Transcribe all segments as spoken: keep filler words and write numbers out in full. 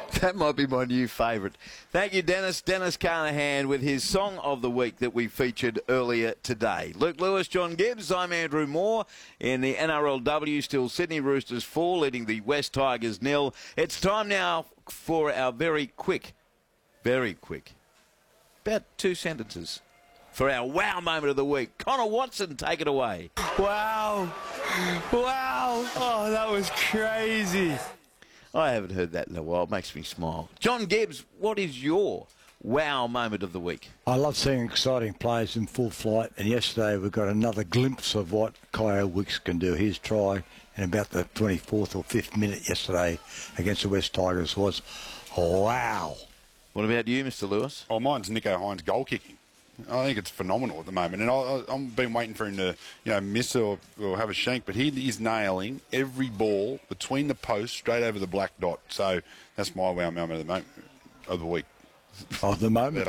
That might be my new favourite. Thank you, Dennis. Dennis Carnahan with his Song of the Week that we featured earlier today. Luke Lewis, John Gibbs, I'm Andrew Moore. In the N R L W, still Sydney Roosters four, leading the West Tigers nil. It's time now for our very quick, very quick, about two sentences, for our wow moment of the week. Connor Watson, take it away. Wow. Wow. Oh, that was crazy. I haven't heard that in a while. It makes me smile. John Gibbs, what is your wow moment of the week? I love seeing exciting players in full flight, and yesterday we got another glimpse of what Kyle Wicks can do. His try in about the twenty-fourth or fifth minute yesterday against the West Tigers was wow. What about you, Mister Lewis? Oh, mine's Nico Hines' goal kicking. I think it's phenomenal at the moment, and I, I, I've been waiting for him to, you know, miss or, or have a shank, but he is nailing every ball between the posts straight over the black dot. So that's my wow moment of the moment of the week. Of the moment.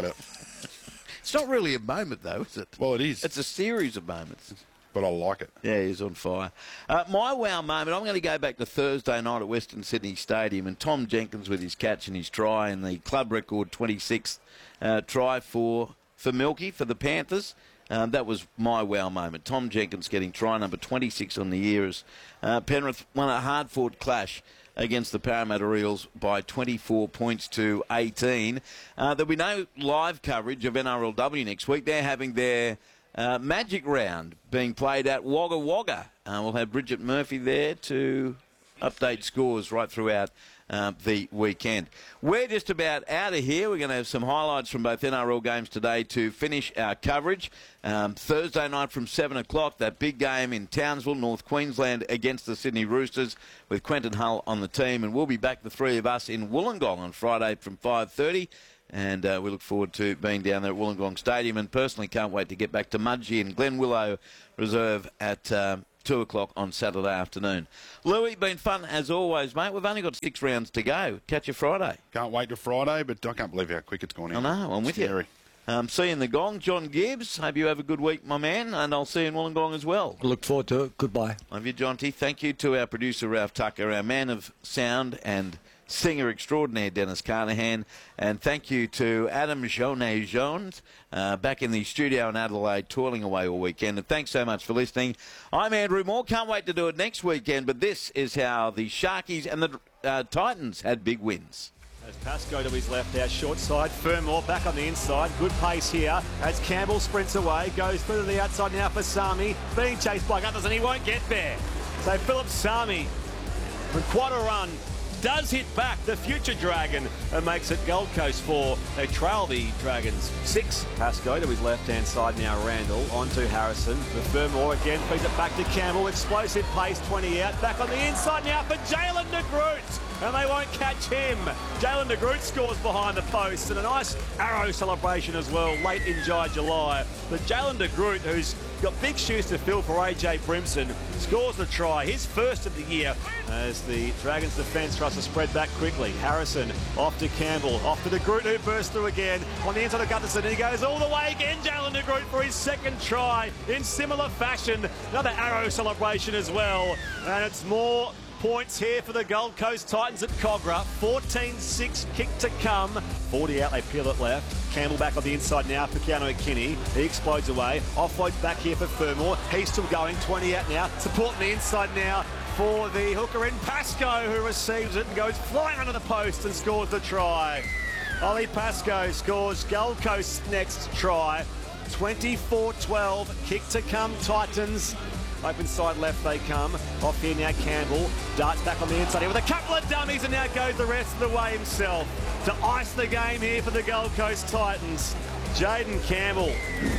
It's not really a moment, though, is it? Well, it is. It's a series of moments. But I like it. Yeah, he's on fire. Uh, my wow moment, I'm going to go back to Thursday night at Western Sydney Stadium, and Tom Jenkins with his catch and his try, and the club record twenty-sixth uh, try for... for Milky, for the Panthers. Um, that was my wow moment. Tom Jenkins getting try number twenty-six on the year as uh, Penrith won a hard-fought clash against the Parramatta Eels by twenty-four points to eighteen. Uh, there'll be no live coverage of N R L W next week. They're having their uh, magic round being played at Wagga Wagga. Uh, we'll have Bridget Murphy there to update scores right throughout Uh, the weekend. We're just about out of here. We're going to have some highlights from both N R L games today to finish our coverage. Um, Thursday night from seven o'clock, that big game in Townsville, North Queensland, against the Sydney Roosters with Quentin Hull on the team. And we'll be back, the three of us, in Wollongong on Friday from five thirty. And uh, we look forward to being down there at Wollongong Stadium, and personally can't wait to get back to Mudgee and Glen Willow Reserve at... Um, two o'clock on Saturday afternoon. Louis, been fun as always, mate. We've only got six rounds to go. Catch you Friday. Can't wait till Friday, but I can't believe how quick it's gone. I know, I'm with Scary. you. Um, see you in the Gong. John Gibbs, hope you have a good week, my man, and I'll see you in Wollongong as well. Look forward to it. Goodbye. Love you, Jonty. Thank you to our producer, Ralph Tucker, our man of sound and singer extraordinaire, Dennis Carnahan. And thank you to Adam Jones-Jones, uh, back in the studio in Adelaide, toiling away all weekend. And thanks so much for listening. I'm Andrew Moore. Can't wait to do it next weekend, but this is how the Sharkies and the uh, Titans had big wins. As Pascoe to his left, our short side. Fermor back on the inside. Good pace here as Campbell sprints away. Goes through to the outside now for Sami. Being chased by others and he won't get there. So Philip Sami, from quite a run, does hit back the future Dragon and makes it Gold Coast four. They trail the Dragons six. Pascoe to his left-hand side now. Randall on to Harrison. The Fermor again feeds it back to Campbell. Explosive pace, twenty out. Back on the inside now for Jalen de Groot. And they won't catch him. Jalen de Groot scores behind the post, and a nice arrow celebration as well late in July. But Jalen de Groot, who's got big shoes to fill for A J Brimson, scores the try, his first of the year, as the Dragons defence tries to spread back quickly. Harrison off to Campbell, off to de Groot, who bursts through again on the inside of Gutherson, and he goes all the way again. Jalen de Groot for his second try in similar fashion. Another arrow celebration as well, and it's more points here for the Gold Coast Titans at Cogra. fourteen six kick to come. forty out, they peel it left. Campbell back on the inside now for Keanu Kinney. He explodes away. Offloads back here for Fermor. He's still going. twenty out now. Supporting the inside now for the hooker in Pascoe, who receives it and goes flying under the post and scores the try. Ollie Pascoe scores Gold Coast's next try. twenty-four twelve. Kick to come, Titans. Open side left they come. Off here now Campbell. Darts back on the inside here with a couple of dummies, and now goes the rest of the way himself to ice the game here for the Gold Coast Titans. Jaden Campbell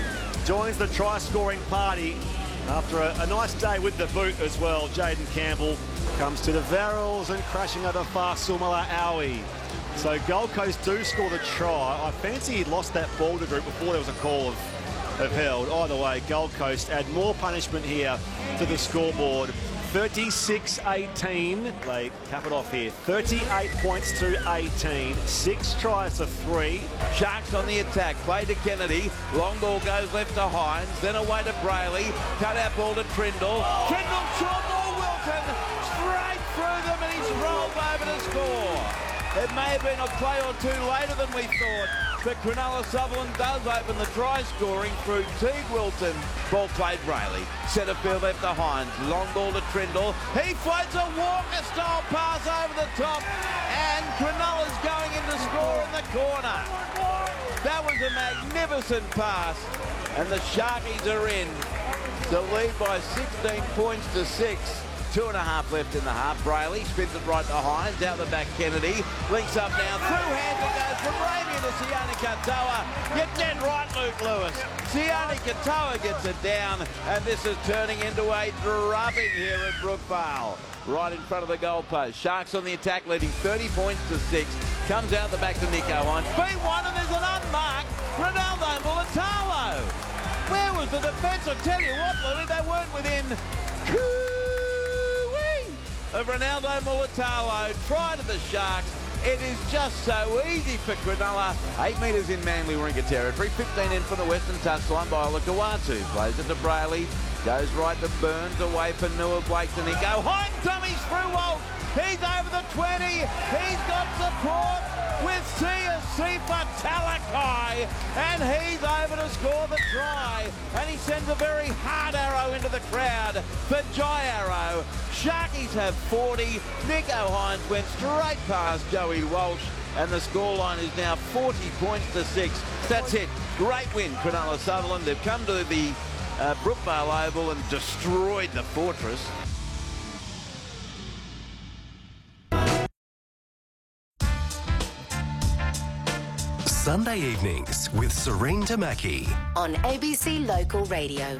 joins the try-scoring party after a, a nice day with the boot as well. Jaden Campbell comes to the Verrills and crashing over far Sumala Aui. So Gold Coast do score the try. I fancy he'd lost that ball to Group before there was a call of have held. Either way, Gold Coast add more punishment here to the scoreboard. thirty-six eighteen. They cap it off here. thirty-eight points to eighteen. Six tries to three. Sharks on the attack. Play to Kennedy. Long ball goes left to Hines. Then away to Brayley. Cut out ball to Trindle. Trindle, short ball, Wilton. Straight through them, and he's rolled over to score. It may have been a play or two later than we thought, but Cronulla Sutherland does open the try scoring through Teague Wilton. Ball played Brayley. Centre field left to Hines. Long ball to Trindle. He floats a Walker-style pass over the top, and Cronulla's going in to score in the corner. That was a magnificent pass, and the Sharkies are in to lead by sixteen points to six. Two and a half left in the half. Brayley spins it right to Hines, out the back Kennedy, links up now, through hands it goes from Raymond to Sione Katoa. You're dead right, Luke Lewis. Sione Katoa gets it down, and this is turning into a drubbing here at Brookvale. Right in front of the goalpost. Sharks on the attack, leading thirty points to six. Comes out the back to Nico Hines. beat one, and there's an unmarked Ronaldo Mulatalo. Where was the defence? I tell you what, Lily, they weren't within of Ronaldo Mulatalo. Try to the Sharks. It is just so easy for Cronulla. Eight metres in Manly Warringah territory. fifteen in from the western touchline by Olakawatu. Plays it to Brayley. Goes right to Burns. Away for Nua Blake to Nico. Hines dummies through Walt. He's over the twenty. He's got support with Sifa Talakai. And he's over to score the try. And he sends a very hard arrow into the crowd for Jai Arrow. Sharkies have forty. Nico Hines went straight past Joey Walsh. And the scoreline is now forty points to six. That's it. Great win, Cronulla Sutherland. They've come to the uh, Brookvale Oval and destroyed the Fortress. Sunday evenings with Serene Tamaki on A B C Local Radio.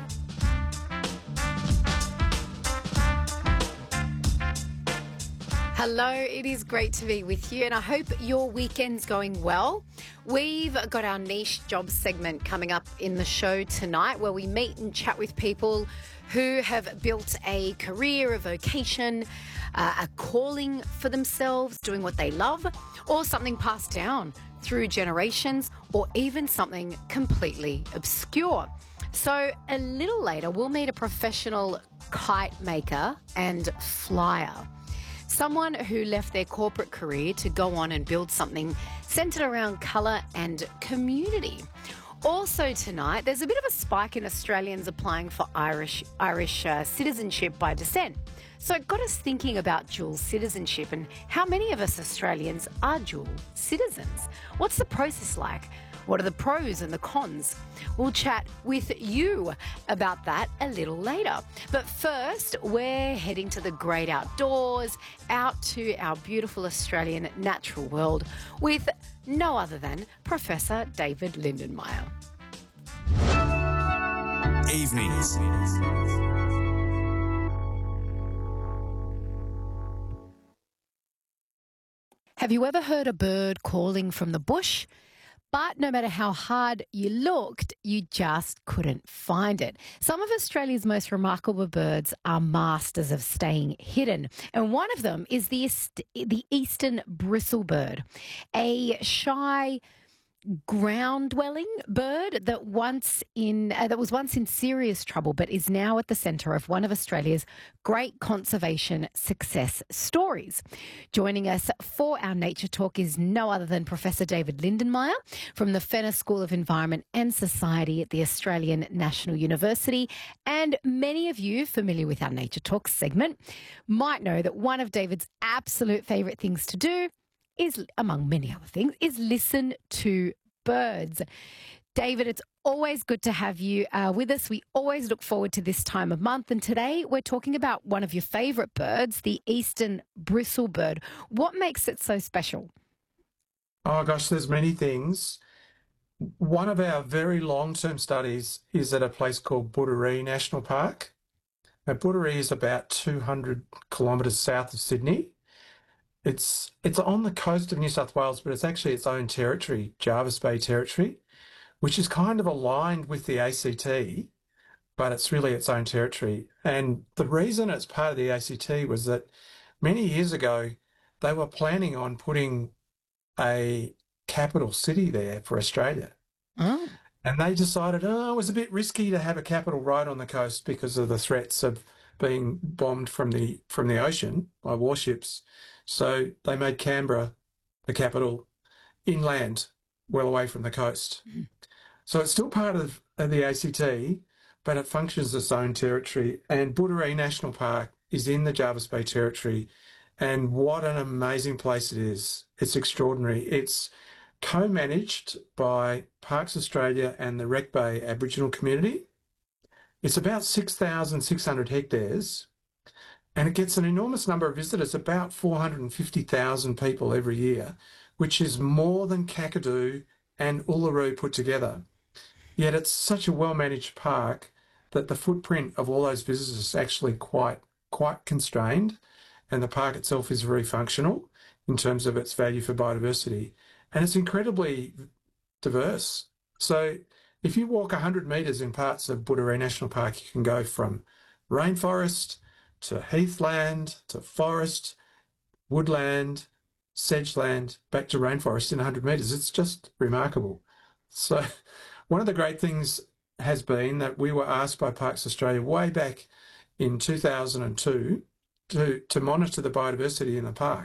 Hello, it is great to be with you, and I hope your weekend's going well. We've got our niche job segment coming up in the show tonight, where we meet and chat with people who have built a career, a vocation, uh, a calling for themselves, doing what they love, or something passed down through generations, or even something completely obscure. So a little later, we'll meet a professional kite maker and flyer. Someone who left their corporate career to go on and build something centred around colour and community. Also tonight, there's a bit of a spike in Australians applying for Irish Irish uh, citizenship by descent. So it got us thinking about dual citizenship and how many of us Australians are dual citizens. What's the process like? What are the pros and the cons? We'll chat with you about that a little later. But first, we're heading to the great outdoors, out to our beautiful Australian natural world with no other than Professor David Lindenmayer. Evenings. Have you ever heard a bird calling from the bush? But no matter how hard you looked, you just couldn't find it. Some of Australia's most remarkable birds are masters of staying hidden. And one of them is the, the eastern bristlebird, a shy ground-dwelling bird that once in uh, that was once in serious trouble, but is now at the centre of one of Australia's great conservation success stories. Joining us for our Nature Talk is no other than Professor David Lindenmayer from the Fenner School of Environment and Society at the Australian National University. And many of you familiar with our Nature Talk segment might know that one of David's absolute favourite things to do is, among many other things, is listen to birds. David, it's always good to have you uh, with us. We always look forward to this time of month. And today we're talking about one of your favourite birds, the eastern bristlebird. What makes it so special? Oh, gosh, there's many things. One of our very long-term studies is at a place called Budaree National Park. Now, Budaree is about two hundred kilometres south of Sydney. It's it's on the coast of New South Wales, but it's actually its own territory, Jervis Bay Territory, which is kind of aligned with the A C T, but it's really its own territory. And the reason it's part of the A C T was that many years ago, they were planning on putting a capital city there for Australia. Oh. And they decided, oh, it was a bit risky to have a capital right on the coast because of the threats of being bombed from the from the ocean by warships. So they made Canberra the the capital, inland, well away from the coast. Mm. So it's still part of, of the A C T, but it functions as its own territory. And Buddery National Park is in the Jervis Bay Territory, and what an amazing place it is. It's extraordinary. It's co-managed by Parks Australia and the Wreck Bay Aboriginal community. It's about six thousand six hundred hectares, and it gets an enormous number of visitors, about four hundred fifty thousand people every year, which is more than Kakadu and Uluru put together. Yet it's such a well-managed park that the footprint of all those visitors is actually quite, quite constrained, and the park itself is very functional in terms of its value for biodiversity. And it's incredibly diverse. So if you walk one hundred metres in parts of Buddery National Park, you can go from rainforest to heathland to forest, woodland, sedgeland, back to rainforest in one hundred metres. It's just remarkable. So one of the great things has been that we were asked by Parks Australia way back in two thousand two to, to monitor the biodiversity in the park.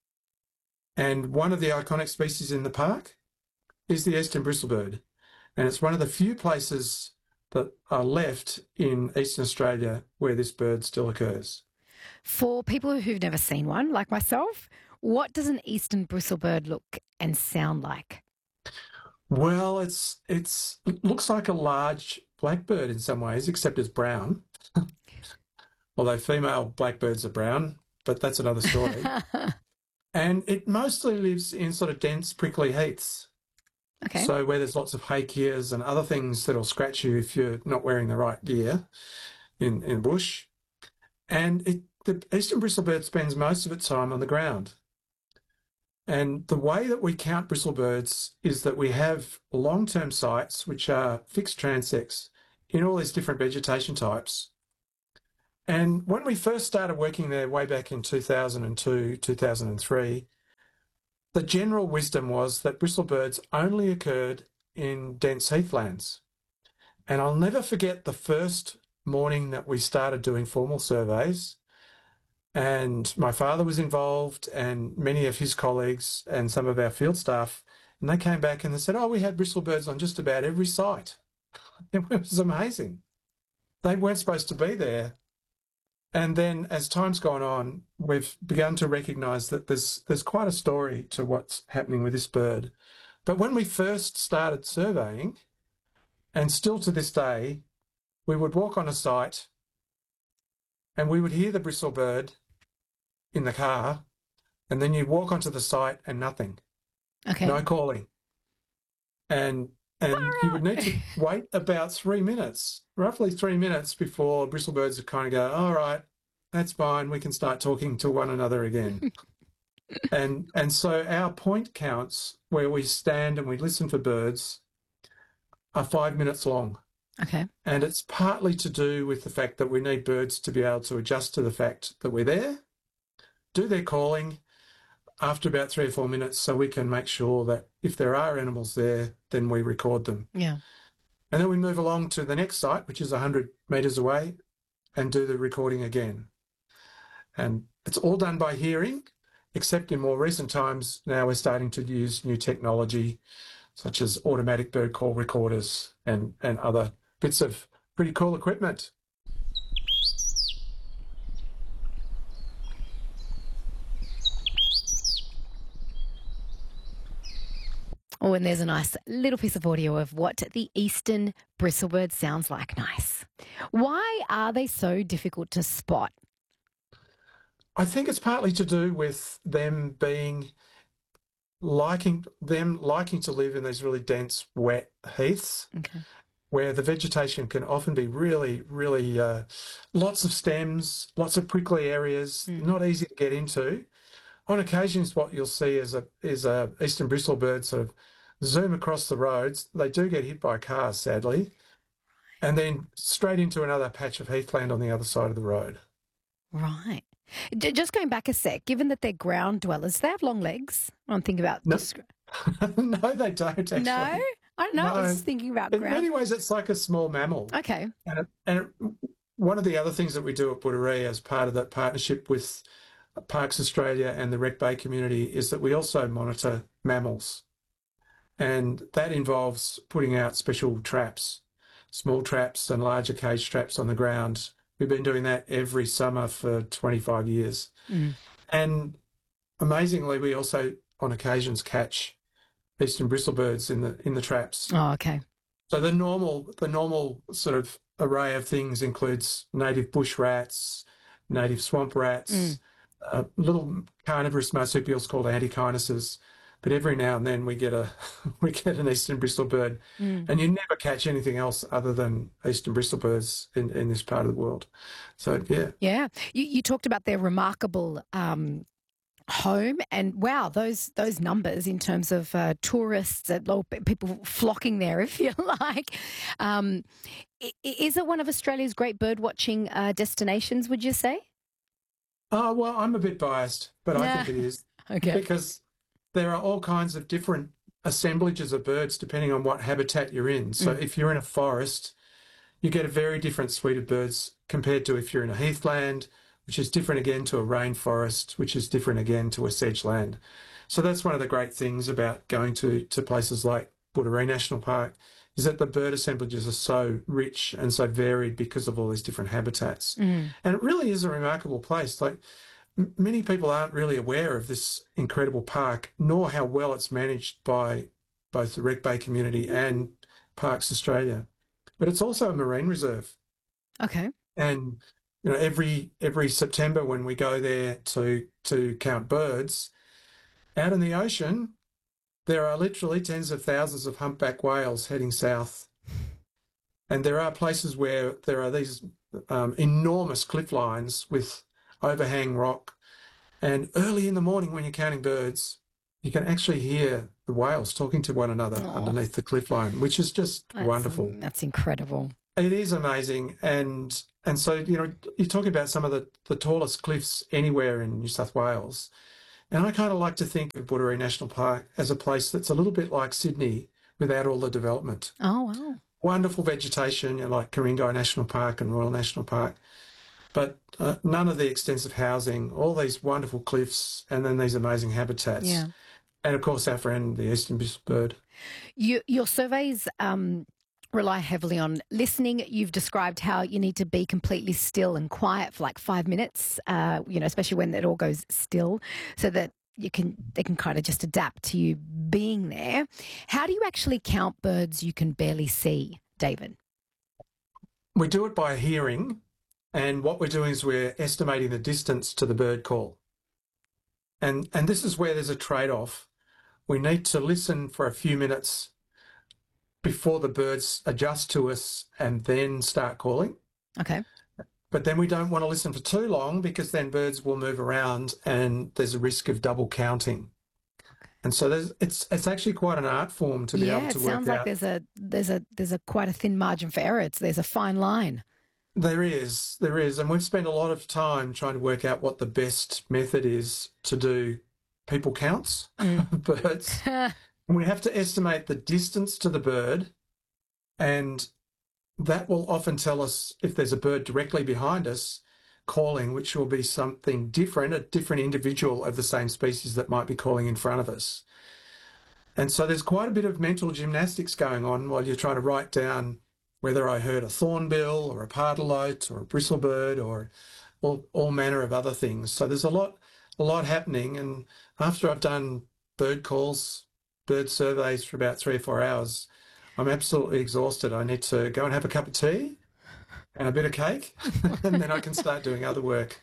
And one of the iconic species in the park is the eastern bristlebird. And it's one of the few places that are left in Eastern Australia where this bird still occurs. For people who've never seen one, like myself, what does an eastern bristlebird look and sound like? Well, it's it's it looks like a large blackbird in some ways, except it's brown. Although female blackbirds are brown, but that's another story. And it mostly lives in sort of dense, prickly heaths. Okay. So where there's lots of hakeas and other things that'll scratch you if you're not wearing the right gear in, in bush. And it, the eastern bristlebird spends most of its time on the ground. And the way that we count bristlebirds is that we have long-term sites, which are fixed transects in all these different vegetation types. And when we first started working there way back in two thousand two, two thousand three, the general wisdom was that bristlebirds only occurred in dense heathlands. And I'll never forget the first morning that we started doing formal surveys, and my father was involved and many of his colleagues and some of our field staff, and they came back and they said, oh, we had bristlebirds on just about every site. It was amazing. They weren't supposed to be there. And then as time's gone on, we've begun to recognise that there's there's quite a story to what's happening with this bird. But when we first started surveying, and still to this day, we would walk on a site and we would hear the bristlebird in the car, and then you'd walk onto the site and nothing. Okay. No calling. And and you would need to wait about three minutes, roughly three minutes before bristlebirds would kind of go, all right, that's fine, we can start talking to one another again. and and so our point counts where we stand and we listen for birds are five minutes long. Okay. And it's partly to do with the fact that we need birds to be able to adjust to the fact that we're there, do their calling after about three or four minutes so we can make sure that if there are animals there, then we record them. Yeah. And then we move along to the next site, which is one hundred metres away, and do the recording again. And it's all done by hearing, except in more recent times now we're starting to use new technology such as automatic bird call recorders and, and other bits of pretty cool equipment. Oh, and there's a nice little piece of audio of what the eastern bristlebird sounds like. Nice. Why are they so difficult to spot? I think it's partly to do with them being liking them liking to live in these really dense, wet heaths, okay, where the vegetation can often be really, really uh, lots of stems, lots of prickly areas, mm. not easy to get into. On occasions, what you'll see is a is a eastern bristlebird sort of zoom across the roads. They do get hit by cars, sadly, and then straight into another patch of heathland on the other side of the road. Right. Just going back a sec, given that they're ground dwellers, do they have long legs? I'm thinking about no, this. no, they don't actually. No, I don't know. No. I was just thinking about In ground. many ways, it's like a small mammal. Okay. And, it, and it, one of the other things that we do at Buddery as part of that partnership with Parks Australia and the Wreck Bay community is that we also monitor mammals. And that involves putting out special traps, small traps and larger cage traps on the ground. We've been doing that every summer for twenty-five years. Mm. And amazingly, we also on occasions catch eastern bristlebirds in the in the traps. Oh, okay. So the normal the normal sort of array of things includes native bush rats, native swamp rats, mm. uh, little carnivorous marsupials called antechinus. But every now and then we get a we get an eastern bristlebird, mm. and you never catch anything else other than eastern bristlebirds in, in this part of the world. So yeah, yeah. You, you talked about their remarkable um, home, and wow, those those numbers in terms of uh, tourists, uh, people flocking there, if you like. Um, is it one of Australia's great bird watching uh, destinations? Would you say? Oh well, I'm a bit biased, but yeah. I think it is. Okay, because there are all kinds of different assemblages of birds depending on what habitat you're in. So mm. if you're in a forest, you get a very different suite of birds compared to if you're in a heathland, which is different again to a rainforest, which is different again to a sedgeland. So that's one of the great things about going to, to places like Buddery National Park, is that the bird assemblages are so rich and so varied because of all these different habitats. Mm. And it really is a remarkable place. Like, many people aren't really aware of this incredible park, nor how well it's managed by both the Wreck Bay community and Parks Australia. But it's also a marine reserve. Okay. And you know, every every September when we go there to to count birds, out in the ocean, there are literally tens of thousands of humpback whales heading south. And there are places where there are these um, enormous cliff lines with overhang rock, and early in the morning when you're counting birds, you can actually hear the whales talking to one another oh. underneath the cliff line, which is just that's, wonderful. That's incredible. It is amazing, and and so you know you're talking about some of the, the tallest cliffs anywhere in New South Wales, and I kind of like to think of Buddery National Park as a place that's a little bit like Sydney without all the development. Oh wow! Wonderful vegetation, you know, like Ku-ring-gai National Park and Royal National Park. But uh, none of the extensive housing, all these wonderful cliffs, and then these amazing habitats. Yeah. And, of course, our friend, the eastern bristlebird. You, your surveys um, rely heavily on listening. You've described how you need to be completely still and quiet for like five minutes, uh, you know, especially when it all goes still, so that you can they can kind of just adapt to you being there. How do you actually count birds you can barely see, David? We do it by hearing. And what we're doing is we're estimating the distance to the bird call. And and this is where there's a trade-off. We need to listen for a few minutes before the birds adjust to us and then start calling. Okay. But then we don't want to listen for too long because then birds will move around and there's a risk of double counting. Okay. And so there's it's it's actually quite an art form to be yeah, able to it work sounds like out. there's a there's a there's a quite a thin margin for error. It's, there's a fine line. There is, there is. And we've spent a lot of time trying to work out what the best method is to do people counts mm. of birds. And we have to estimate the distance to the bird, and that will often tell us if there's a bird directly behind us calling, which will be something different, a different individual of the same species that might be calling in front of us. And so there's quite a bit of mental gymnastics going on while you're trying to write down whether I heard a thornbill or a pardalote or a bristlebird or all, all manner of other things. So there's a lot, a lot happening. And after I've done bird calls, bird surveys for about three or four hours, I'm absolutely exhausted. I need to go and have a cup of tea and a bit of cake, and then I can start doing other work.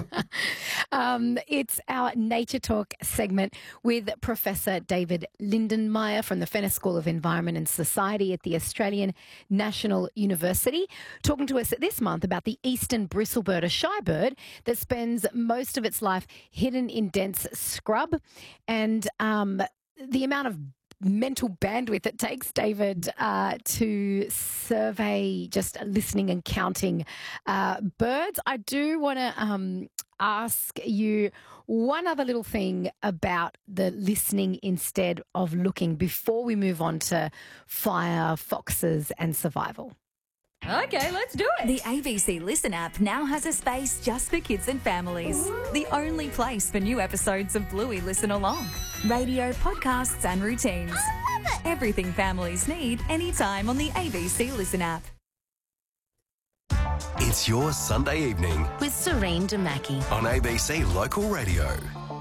um, it's our Nature Talk segment with Professor David Lindenmayer from the Fenner School of Environment and Society at the Australian National University, talking to us this month about the eastern bristlebird, a shy bird that spends most of its life hidden in dense scrub, and um, the amount of mental bandwidth it takes, David, uh, to survey just listening and counting uh, birds. I do want to um, ask you one other little thing about the listening instead of looking before we move on to fire, foxes and survival. Okay, let's do it. The A B C Listen app now has a space just for kids and families. The only place for new episodes of Bluey Listen Along. Radio, podcasts and routines. I love it. Everything families need anytime on the A B C Listen app. It's your Sunday evening With Serene Damaki. on A B C Local Radio.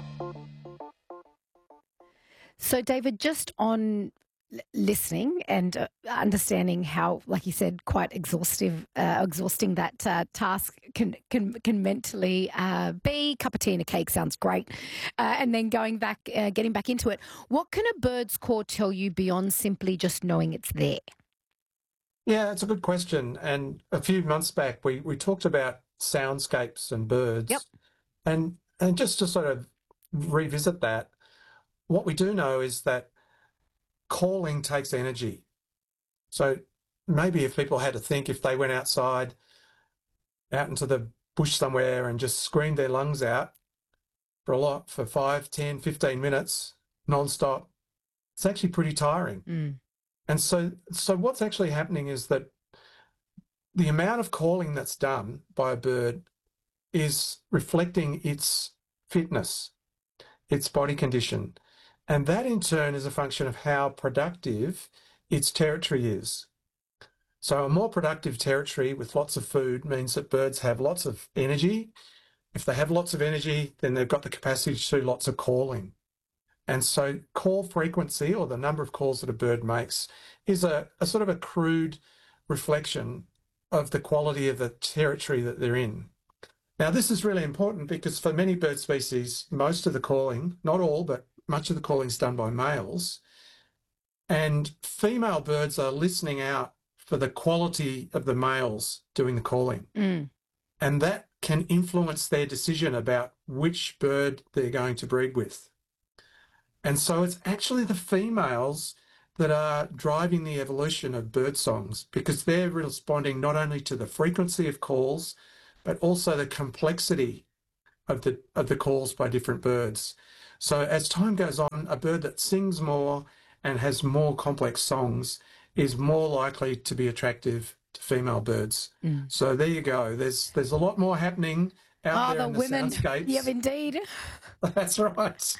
So, David, just on l- listening and uh, understanding how, like you said, quite exhaustive, uh, exhausting that uh, task can can can mentally uh, be. Cup of tea and a cake sounds great, uh, and then going back, uh, getting back into it. What can a bird's call tell you beyond simply just knowing it's there? Yeah, it's a good question. And a few months back, we, we talked about soundscapes and birds. Yep. And and just to sort of revisit that, what we do know is that calling takes energy. So maybe if people had to think, if they went outside, out into the bush somewhere and just screamed their lungs out for a lot, for five, ten, fifteen minutes, non-stop, it's actually pretty tiring. Mm. And so, so what's actually happening is that the amount of calling that's done by a bird is reflecting its fitness, its body condition. And that in turn is a function of how productive its territory is. So a more productive territory with lots of food means that birds have lots of energy. If they have lots of energy, then they've got the capacity to do lots of calling. And so call frequency, or the number of calls that a bird makes, is a, a sort of a crude reflection of the quality of the territory that they're in. Now, this is really important because for many bird species, most of the calling, not all, but much of the calling is done by males. And female birds are listening out for the quality of the males doing the calling. Mm. And that can influence their decision about which bird they're going to breed with. And so it's actually the females that are driving the evolution of bird songs, because they're responding not only to the frequency of calls, but also the complexity of the of the calls by different birds. So as time goes on, a bird that sings more and has more complex songs is more likely to be attractive to female birds. Mm. So there you go. There's there's a lot more happening out Oh, there the in the women. soundscapes. Yep, indeed. That's right.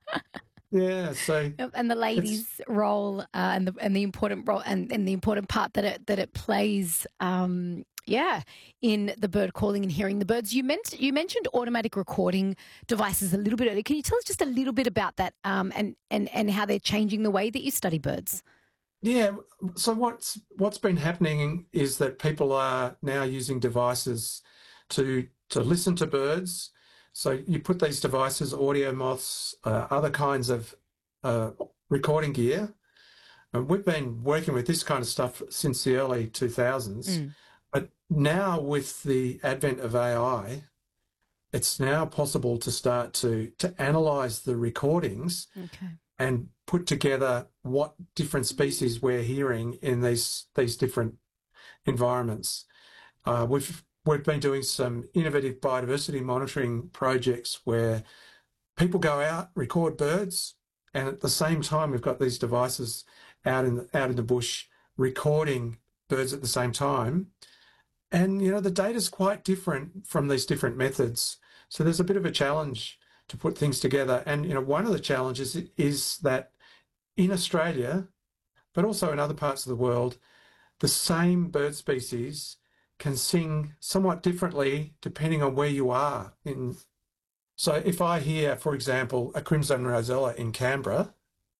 Yeah, so Yep, and the ladies' role uh, and the and the important role and, and the important part that it that it plays, um, yeah, in the bird calling and hearing the birds. You meant you mentioned automatic recording devices a little bit earlier. Can you tell us just a little bit about that um, and and and how they're changing the way that you study birds? yeah, so what's what's been happening is that people are now using devices to to listen to birds. So you put these devices, audio moths, uh, other kinds of uh, recording gear. And we've been working with this kind of stuff since the early two thousands. Mm. But now with the advent of A I, it's now possible to start to, to analyse the recordings Okay. and put together what different species we're hearing in these these different environments. Uh, we've we've been doing some innovative biodiversity monitoring projects where people go out, record birds, and at the same time we've got these devices out in the, out in the bush recording birds at the same time. And you know the data's quite different from these different methods, so there's a bit of a challenge to put things together. And you know one of the challenges is that in Australia, but also in other parts of the world, the same bird species can sing somewhat differently depending on where you are. In so if I hear, for example, a crimson rosella in Canberra,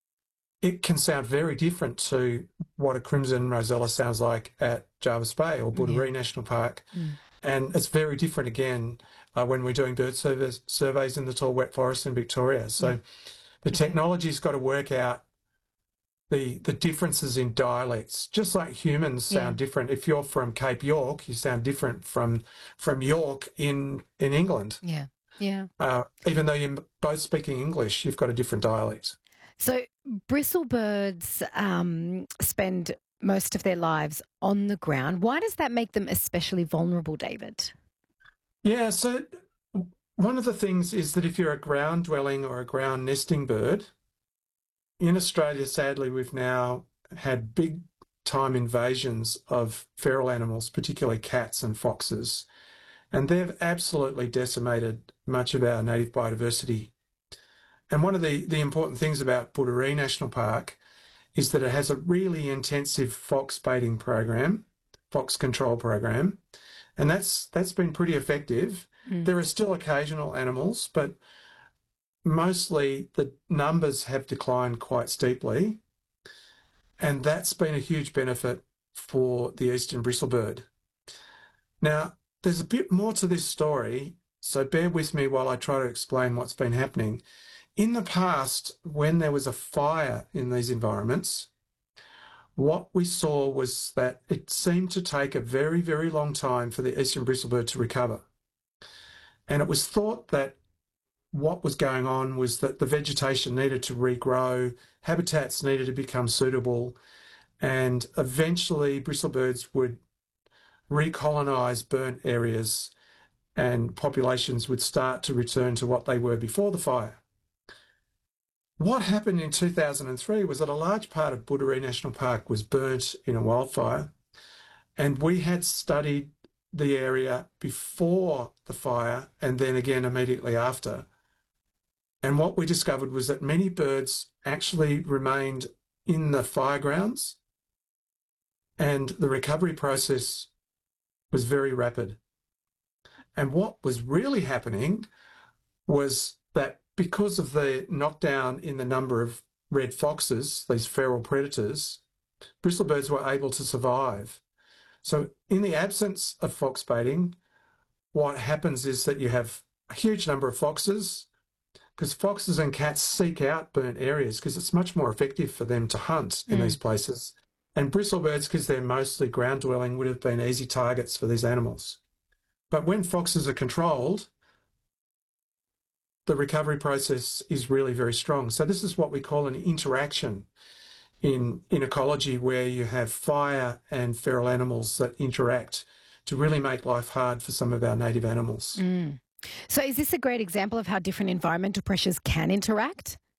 it can sound very different to what a crimson rosella sounds like at Jervis Bay or Budaree Yeah. National Park. Mm. And it's very different again uh, when we're doing bird surveys, surveys in the tall wet forest in Victoria. So Mm. the technology's got to work out the the differences in dialects, just like humans sound Yeah. different. If you're from Cape York, you sound different from from York in in England. Yeah. Yeah. Uh, even though you're both speaking English, you've got a different dialect. So bristlebirds um, spend most of their lives on the ground. Why does that make them especially vulnerable, David? Yeah, so one of the things is that if you're a ground dwelling or a ground nesting bird, in Australia, sadly, we've now had big time invasions of feral animals, particularly cats and foxes, and they've absolutely decimated much of our native biodiversity. And one of the, the important things about Budaree National Park is that it has a really intensive fox baiting program, fox control program, and that's that's been pretty effective. Mm. There are still occasional animals, but mostly the numbers have declined quite steeply, and that's been a huge benefit for the eastern bristlebird. Now, there's a bit more to this story, so bear with me while I try to explain what's been happening. In the past, when there was a fire in these environments, what we saw was that it seemed to take a very, very long time for the eastern bristlebird to recover. And it was thought that what was going on was that the vegetation needed to regrow, habitats needed to become suitable, and eventually bristlebirds would recolonise burnt areas and populations would start to return to what they were before the fire. What happened in two thousand three was that a large part of Budaree National Park was burnt in a wildfire, and we had studied the area before the fire and then again immediately after. And what we discovered was that many birds actually remained in the fire grounds, and the recovery process was very rapid. And what was really happening was that because of the knockdown in the number of red foxes, these feral predators, bristlebirds were able to survive. So in the absence of fox baiting, what happens is that you have a huge number of foxes, because foxes and cats seek out burnt areas because it's much more effective for them to hunt in mm. these places. And bristlebirds, because they're mostly ground dwelling, would have been easy targets for these animals. But when foxes are controlled, the recovery process is really very strong. So this is what we call an interaction in, in ecology, where you have fire and feral animals that interact to really make life hard for some of our native animals. Mm. So is this a great example of how different environmental pressures can interact?